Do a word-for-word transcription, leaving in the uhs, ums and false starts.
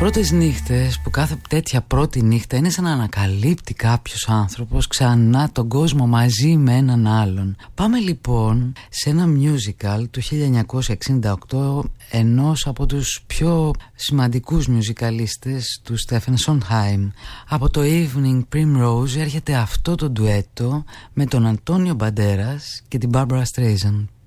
Πρώτες νύχτες που κάθε τέτοια πρώτη νύχτα είναι σαν να ανακαλύπτει κάποιος άνθρωπος ξανά τον κόσμο μαζί με έναν άλλον. Πάμε λοιπόν σε ένα musical του χίλια εννιακόσια εξήντα οκτώ ενός από τους πιο σημαντικούς μιουζικαλίστες του Στέφεν Σοντχάιμ. Από το Evening Primrose έρχεται αυτό το ντουέτο με τον Αντώνιο Μπαντέρας και την Μπάρμπαρα Στρέιζαντ.